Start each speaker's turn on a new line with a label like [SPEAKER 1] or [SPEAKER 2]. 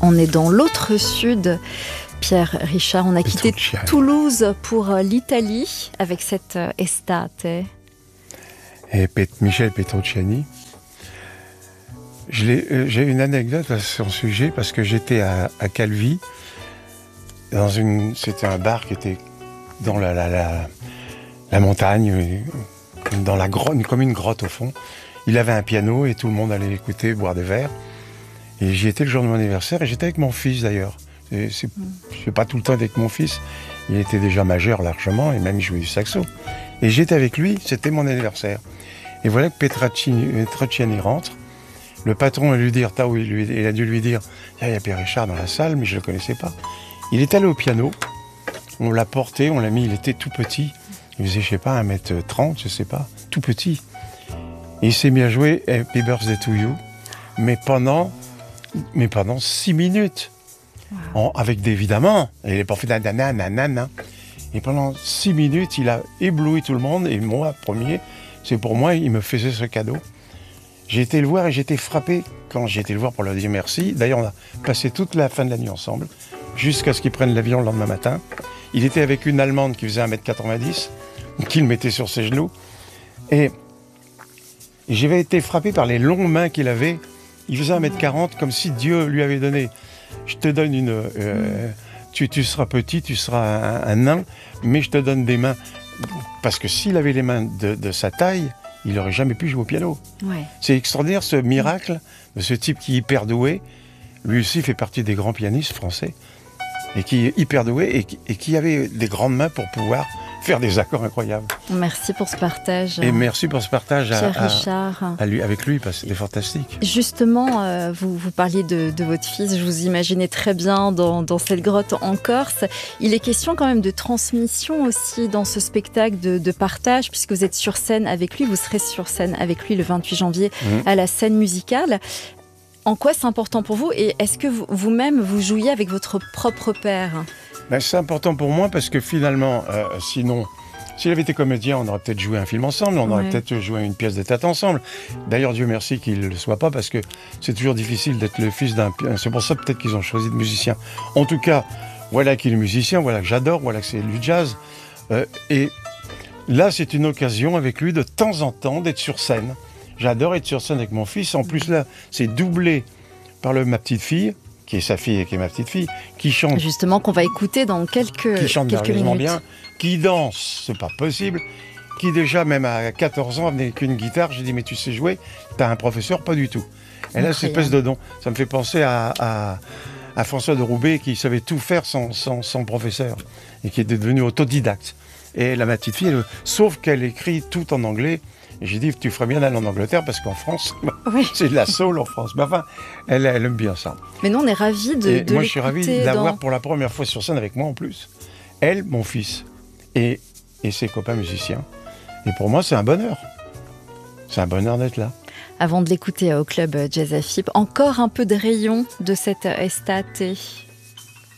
[SPEAKER 1] On est dans l'autre sud. Pierre Richard, on a quitté Toulouse pour l'Italie avec cette estate.
[SPEAKER 2] Et Michel Petrucciani. J'ai une anecdote à son sujet parce que j'étais à Calvi. C'était un bar qui était dans la montagne, dans la grotte, comme une grotte au fond. Il avait un piano et tout le monde allait écouter, boire des verres. Et j'y étais le jour de mon anniversaire et j'étais avec mon fils d'ailleurs. Je ne suis pas tout le temps avec mon fils. Il était déjà majeur largement et même il jouait du saxo. Et j'étais avec lui, c'était mon anniversaire. Et voilà que Petrucciani rentre. Le patron a dû dire, il a dû lui dire, il y a Pierre Richard dans la salle, mais je ne le connaissais pas. Il est allé au piano, on l'a porté, on l'a mis, il était tout petit. Il faisait, je sais pas, 1m30, je sais pas, tout petit. Et il s'est mis à jouer Happy Birthday to You, mais pendant 6 minutes. Wow. Avec évidemment, il n'est pas fait nanana. Et pendant 6 minutes, il a ébloui tout le monde, et moi, premier, c'est pour moi, il me faisait ce cadeau. J'ai été le voir et j'ai été frappé quand j'ai été le voir pour lui dire merci. D'ailleurs, on a passé toute la fin de la nuit ensemble, jusqu'à ce qu'il prenne l'avion le lendemain matin. Il était avec une Allemande qui faisait 1m90, qu'il mettait sur ses genoux. Et j'avais été frappé par les longues mains qu'il avait. Il faisait 1m40, comme si Dieu lui avait donné. Je te donne tu seras petit, tu seras un nain, mais je te donne des mains. Parce que s'il avait les mains de sa taille, il n'aurait jamais pu jouer au piano. Ouais. C'est extraordinaire ce miracle de ce type qui est hyper doué. Lui aussi fait partie des grands pianistes français. Et qui est hyper doué et qui avait des grandes mains pour pouvoir faire des accords incroyables.
[SPEAKER 1] Merci pour ce partage.
[SPEAKER 2] Et merci pour ce partage avec lui, parce que c'était fantastique.
[SPEAKER 1] Justement, vous parliez de votre fils, je vous imaginais très bien dans cette grotte en Corse. Il est question quand même de transmission aussi dans ce spectacle, de partage, puisque vous êtes sur scène avec lui, vous serez sur scène avec lui le 28 janvier à la scène musicale. En quoi c'est important pour vous et est-ce que vous-même vous jouiez avec votre propre père ?
[SPEAKER 2] C'est important pour moi parce que finalement, sinon, s'il avait été comédien, on aurait peut-être joué un film ensemble, on aurait peut-être joué une pièce de théâtre ensemble. D'ailleurs, Dieu merci qu'il ne le soit pas parce que c'est toujours difficile d'être le fils d'un... C'est pour ça peut-être qu'ils ont choisi de musicien. En tout cas, voilà qu'il est musicien, voilà que j'adore, voilà que c'est du jazz. Et là, c'est une occasion avec lui de temps en temps d'être sur scène. J'adore être sur scène avec mon fils. En plus, là, c'est doublé par ma petite fille, qui est sa fille et qui est ma petite fille, qui chante...
[SPEAKER 1] Justement, qu'on va écouter dans quelques minutes.
[SPEAKER 2] Qui chante merveilleusement bien, qui danse, c'est pas possible, qui déjà, même à 14 ans, avec une guitare, j'ai dit, mais tu sais jouer, t'as un professeur, pas du tout. Elle a cette espèce de don. Ça me fait penser à François de Roubaix, qui savait tout faire sans professeur, et qui était devenu autodidacte. Et ma petite fille, sauf qu'elle écrit tout en anglais. Et j'ai dit, tu ferais bien d'aller en Angleterre, parce qu'en France, c'est de la soul en France. Mais enfin, elle aime bien ça.
[SPEAKER 1] Mais nous, on est ravis de
[SPEAKER 2] moi, je suis ravi d'avoir pour la première fois sur scène avec moi en plus. Elle, mon fils, et ses copains musiciens. Et pour moi, c'est un bonheur. C'est un bonheur d'être là.
[SPEAKER 1] Avant de l'écouter au club Jazz à Fibre, encore un peu de rayon de cette estate.